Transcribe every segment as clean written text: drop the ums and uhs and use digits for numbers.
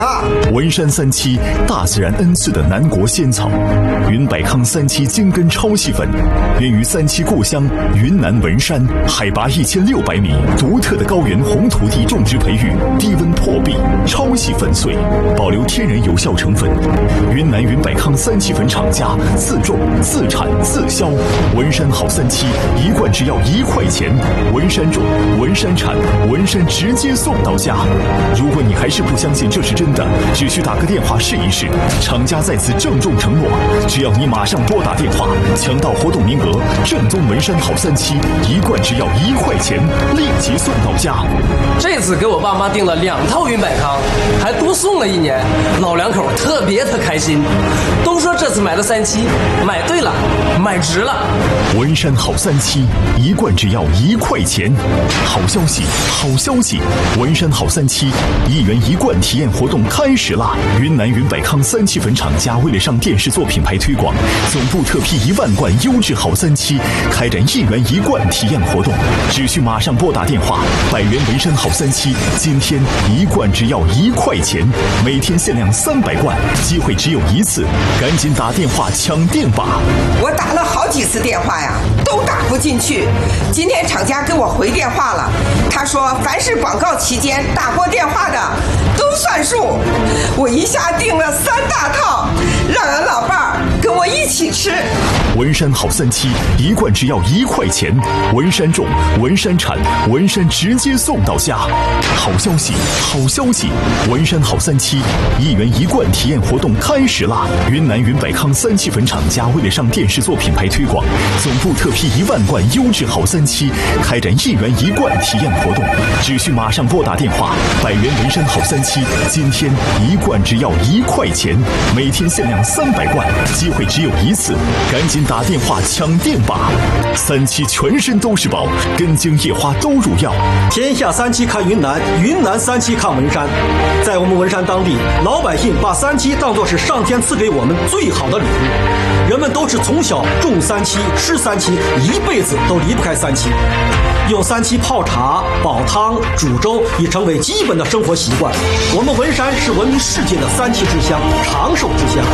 文山37大自然恩赐的南国仙草，云百康37精根超细粉，源于37故乡云南文山，海拔1600米，独特的高原红土地种植培育，低温破壁，超细粉碎，保留天然有效成分。云南云百康37粉厂家自种自产自销，文山好37一罐只要1块钱，文山种，文山产，文山直接送到家。如果你还是不相信这是真的，只需打个电话试一试。厂家在此郑重承诺，只要你马上拨打电话，抢到活动名额，正宗文山好37一罐只要1块钱，立即送到家。 这次给我爸妈订了2套云百康，还多送了1年，老两口特别开心，都说这次买的37买对了，买值了。 文山好37一罐只要1块钱。好消息，好消息！文山好371元1罐体验活动开始啦！云南云百康37粉厂家为了上电视做品牌推广，总部特批1万罐优质好37，开展1元1罐体验活动，只需马上拨打电话，100元文山好37，今天1罐只要1块钱，每天限量300罐，机会只有一次，赶紧打电话抢店吧！ 我打了好几次电话呀，都打不进去。今天厂家给我回电话了，他说凡是广告期间打过电话的都算数。我一下订了3大套，让俺老伴儿跟我一起吃。 文山好37一罐只要1块钱，文山种，文山产，文山直接送到家。好消息，好消息！文山好37 1元1罐体验活动开始啦！云南云百康37粉厂家为了上电视做品牌推广，总部特批1万罐优质好37，开展1元1罐体验活动，只需马上拨打电话，100元文山好37，今天1罐只要1块钱，每天限量300罐，机会只有一次，赶紧打电话抢店吧！37全身都是宝，根茎叶花都入药。 天下37看云南，云南37看文山。在我们文山当地，老百姓把37当作是上天赐给我们最好的礼物，人们都是从小种37吃37，一辈子都离不开37。用37泡茶、煲汤、煮粥已成为基本的生活习惯。我们文山是闻名世界的37之乡，长寿之乡。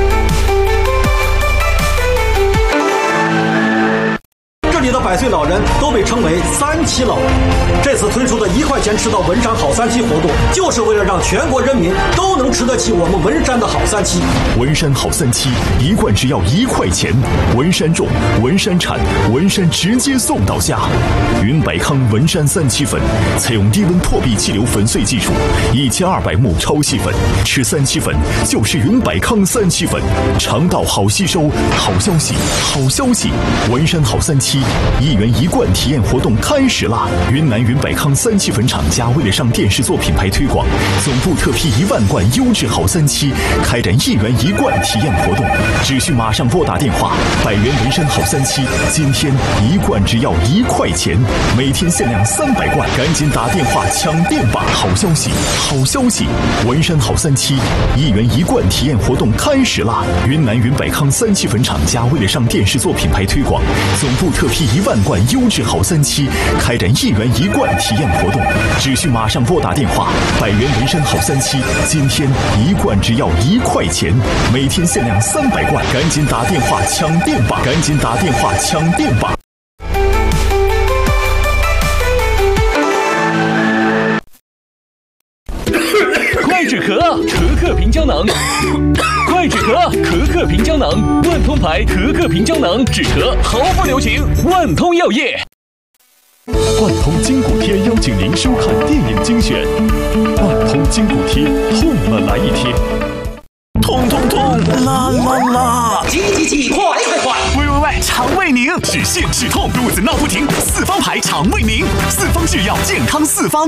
这里的100岁老人都被称为37老人。这次推出的1块钱吃到文山好37活动，就是为了让全国人民都能吃得起我们文山的好37。 文山好37一罐只要1块钱，文山种，文山产，文山直接送到家。云百康文山37粉采用低温破壁气流粉碎技术，1200目超细粉，吃37粉就是云百康37粉，肠道好吸收。好消息，好消息！文山好37 1元1罐体验活动开始啦！云南云百康37粉厂家为了上电视做品牌推广，总部特批1万罐优质好37，开展1元1罐体验活动，只需马上拨打电话，100元文山好37，今天1罐只要1块钱，每天限量300罐，赶紧打电话抢店吧！好消息，好消息！文山好37 1元1罐体验活动开始啦！云南云百康37粉厂家为了上电视做品牌推广，总部特批1万罐优质好37，开展1元1罐体验活动，只需马上拨打电话，100元文山好37，今天1罐只要1块钱，每天限量300罐，赶紧打电话抢店吧！赶紧打电话抢店吧！ 快止咳，咳咳平胶囊。快止咳，咳咳平胶囊，万通牌咳咳平胶囊，止咳毫不留情，万通药业。 万通筋骨贴邀请您收看电影精选，万通筋骨贴，痛了来一贴。 痛痛痛，啦啦啦！ 急急急，快快快！ 喂，肠胃宁，止泻止痛，肚子闹不停，四方牌肠胃宁，四方制药，健康四方。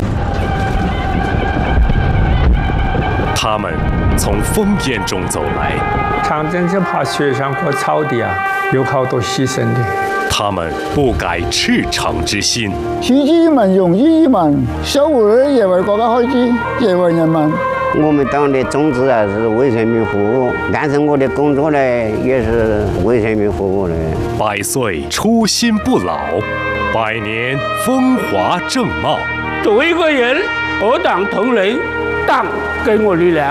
他们从烽烟中走来， 长征是爬雪山和草地啊，有好多牺牲的。 他们不改赤诚之心， 取之于民，用之于民，守护也为国家开支，也为人民。 我们党的宗旨啊是为人民服务，但是我的工作呢也是为人民服务的。 100岁初心不老，100年风华正茂。 作为一个人，和党同仁， 党给我力量。